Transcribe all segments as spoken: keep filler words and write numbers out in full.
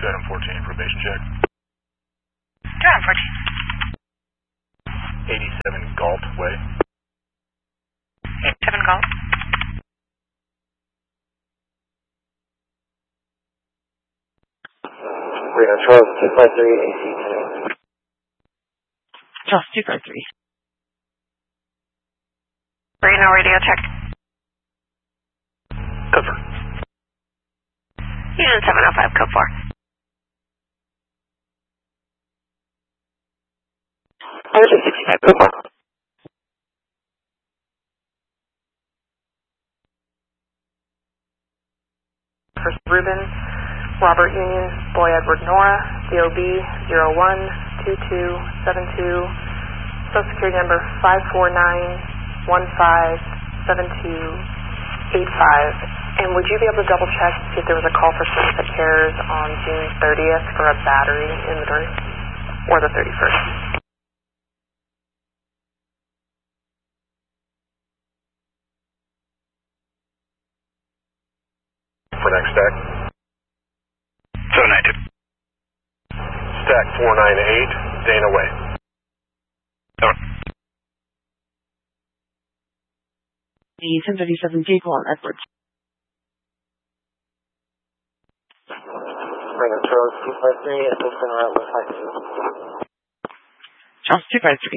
two item fourteen, probation check. two item fourteen. eighty-seven Galt Way. eighty-seven Galt. Reno Charles two five three, A C ten. Charles two five three. Reno radio check. Code four. Unit seven oh five, code four. Unit sixty-five, code four. First Ruben, Robert Union, Boy Edward Nora, D O B zero one two two seven two, Social Security number five four nine one five seven two eight five. And would you be able to double check to see if there was a call for service at CARES on June thirtieth for a battery in the door, or the thirty-first? For next stack. seven nine two. Stack four nine eight, Dana Way. Over. The ten thirty-seven Jake Wall, Edwards. Reno Charles two five three, assistant route with high school. Charles two five three.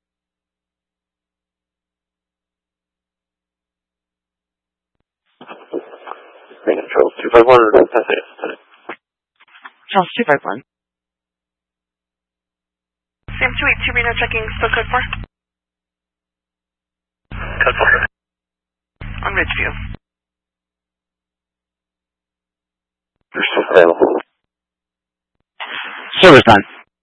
Reno Charles two five one, pass it. Charles two five one. Sam two eight two Reno checking, still code four. Code four. On Ridgeview. You're still available. Service done.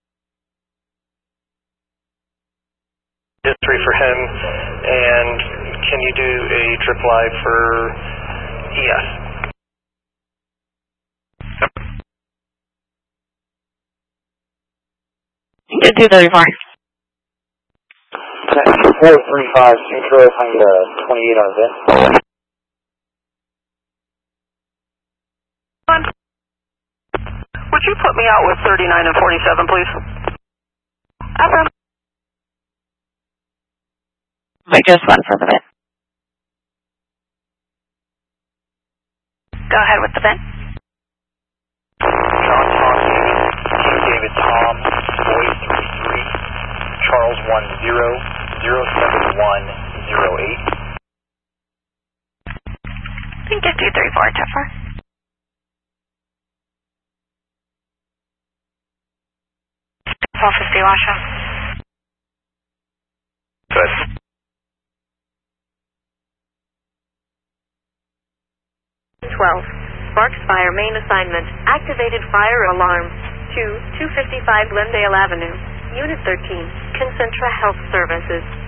Hit three for him, and can you do a trip live for E S? Get two thirty-four. four three five, Central, find uh, twenty-eight on this. Would you put me out with thirty-nine and forty-seven, please? Affirm. Wait just one for the bit. Go ahead with the vent. John Tom Union, King David Tom, Boy three three, Charles one zero, zero seven one zero eight. Thank you, two three four, T four. Office Delasha. Good. twelve. Sparks fire main assignment. Activated fire alarm. two two fifty-five Glendale Avenue. Unit thirteen. Concentra Health Services.